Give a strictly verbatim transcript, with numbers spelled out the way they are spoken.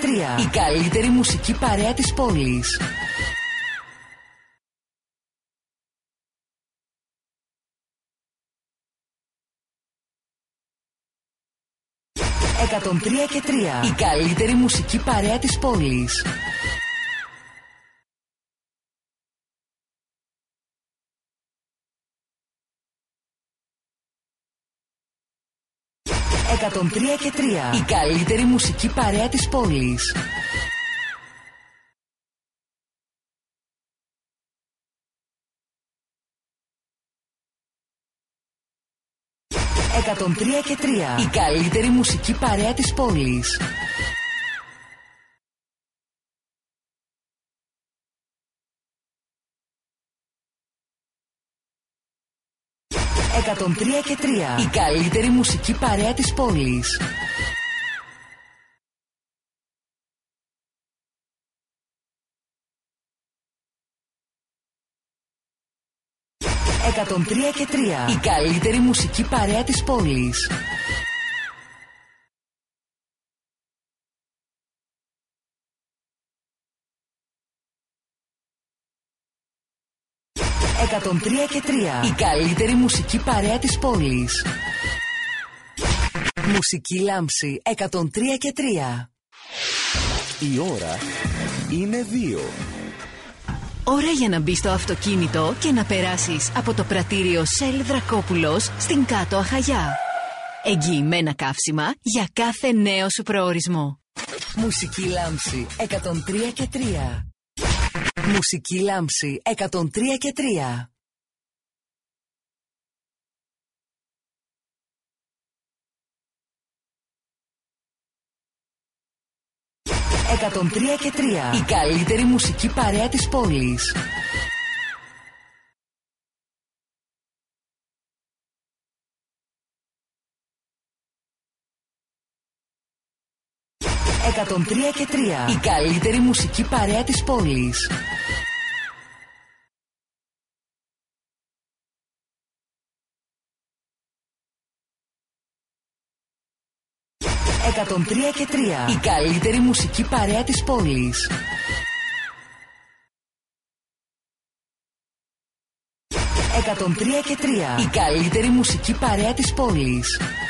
τρία. Η καλύτερη μουσική παρέα της πόλης. εκατόν τρία και τρία. Η καλύτερη μουσική παρέα της πόλης. εκατόν τρία και τρία. Η καλύτερη μουσική παρέα της πόλης. εκατόν τρία και τρία. Η καλύτερη μουσική παρέα της πόλης. εκατόν τρία και τρία. Η καλύτερη μουσική παρέα της πόλης. εκατόν τρία και τρία. Η καλύτερη μουσική παρέα της πόλης. εκατόν τρία και τρία. Η καλύτερη μουσική παρέα της πόλης. Μουσική λάμψη εκατόν τρία και τρία. Η ώρα είναι δύο. Ώρα για να μπεις στο αυτοκίνητο και να περάσεις από το πρατήριο Shell Δρακόπουλος στην Κάτω Αχαγιά. Εγγυημένα καύσιμα για κάθε νέο σου προορισμό. Μουσική λάμψη εκατόν τρία και τρία. Μουσική λάμψη εκατόν τρία και τρία. εκατόν τρία και τρία. Η καλύτερη μουσική παρέα της πόλης. εκατόν τρία και τρία. Η καλύτερη μουσική παρέα της πόλης. εκατόν τρία και τρία. Η καλύτερη μουσική παρέα της πόλης. εκατόν τρία και τρία. Η καλύτερη μουσική παρέα της πόλης.